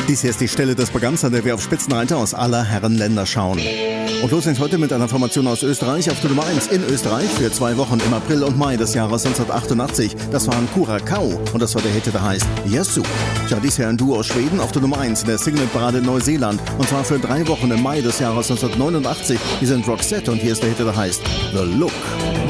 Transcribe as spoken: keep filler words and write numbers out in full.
Dies hier ist die Stelle des Programms, an der wir auf Spitzenreiter aus aller Herren Länder schauen. Und los geht's heute mit einer Formation aus Österreich auf der Nummer eins in Österreich für zwei Wochen im April und Mai des Jahres neunzehnhundertachtundachtzig. Das waren Curacao und das war der Hit, der heißt Yasu. Ja, dies hier ein Duo aus Schweden auf der Nummer eins in der Singleparade in Neuseeland und zwar für drei Wochen im Mai des Jahres neunzehnhundertneunundachtzig. Die sind Roxette und hier ist der Hit, der heißt The Look.